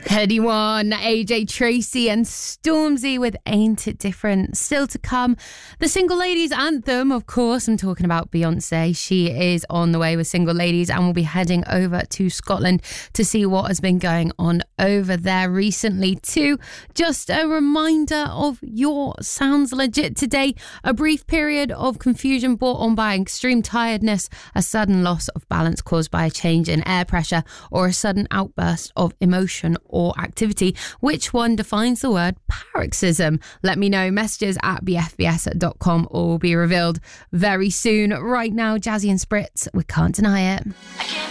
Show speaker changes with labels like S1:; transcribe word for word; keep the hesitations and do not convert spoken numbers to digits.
S1: Anyone, A J Tracy and Stormzy with Ain't It Different. Still to come, the Single Ladies anthem, of course. I'm talking about Beyonce. She is on the way with Single Ladies and will be heading over to Scotland to see what has been going on over there recently too. Just a reminder of your Sounds Legit today. A brief period of confusion brought on by extreme tiredness, a sudden loss of balance caused by a change in air pressure, or a sudden outburst of emotion or activity. Which one defines the word paroxysm? Let me know. Messages at b f b s dot com or will be revealed very soon. Right now, Jazzy and Spritz, we can't deny it.